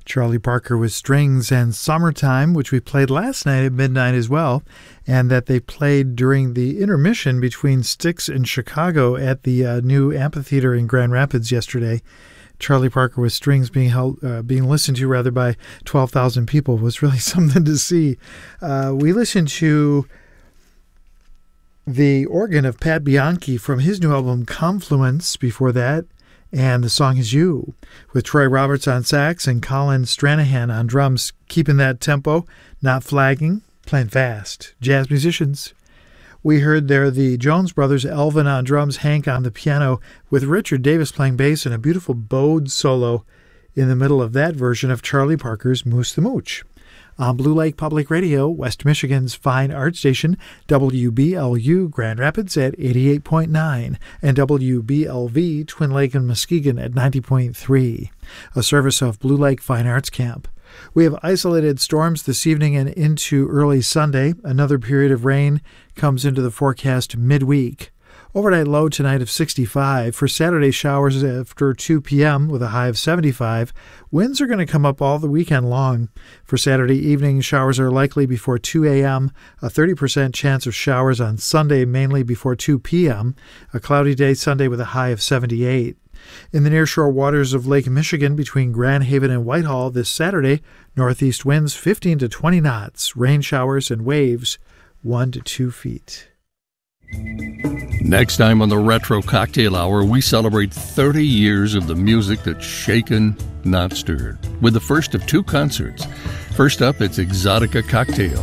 Charlie Parker with Strings and Summertime, which we played last night at midnight as well, and that they played during the intermission between Styx and Chicago at the new amphitheater in Grand Rapids yesterday. Charlie Parker with Strings being listened to by 12,000 people was really something to see. We listened to the organ of Pat Bianchi from his new album Confluence before that, and the song is You, with Troy Roberts on sax and Colin Stranahan on drums, keeping that tempo, not flagging, playing fast. Jazz musicians. We heard there the Jones Brothers, Elvin on drums, Hank on the piano, with Richard Davis playing bass and a beautiful bowed solo in the middle of that version of Charlie Parker's Moose the Mooch. On Blue Lake Public Radio, West Michigan's fine art station, WBLU Grand Rapids at 88.9 and WBLV Twin Lake and Muskegon at 90.3, a service of Blue Lake Fine Arts Camp. We have isolated storms this evening and into early Sunday. Another period of rain comes into the forecast midweek. Overnight low tonight of 65. For Saturday, showers after 2 p.m. with a high of 75. Winds are going to come up all the weekend long. For Saturday evening, showers are likely before 2 a.m. A 30% chance of showers on Sunday, mainly before 2 p.m. A cloudy day Sunday with a high of 78. In the nearshore waters of Lake Michigan between Grand Haven and Whitehall this Saturday, northeast winds 15 to 20 knots, rain showers and waves 1 to 2 feet. Next time on the Retro Cocktail Hour, we celebrate 30 years of the music that's shaken, not stirred, with the first of 2 concerts. First up, it's Exotica Cocktail.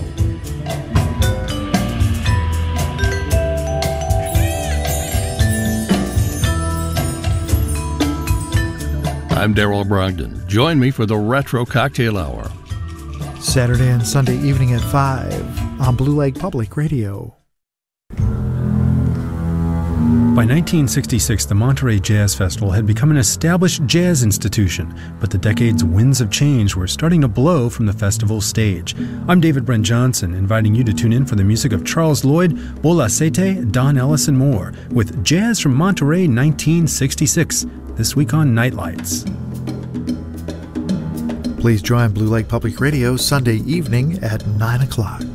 I'm Darrell Brogdon. Join me for the Retro Cocktail Hour. Saturday and Sunday evening at 5 on Blue Lake Public Radio. By 1966, the Monterey Jazz Festival had become an established jazz institution, but the decade's winds of change were starting to blow from the festival's stage. I'm David Brent Johnson, inviting you to tune in for the music of Charles Lloyd, Bola Sete, Don Ellis, and more, with Jazz from Monterey 1966, this week on Nightlights. Please join Blue Lake Public Radio Sunday evening at 9 o'clock.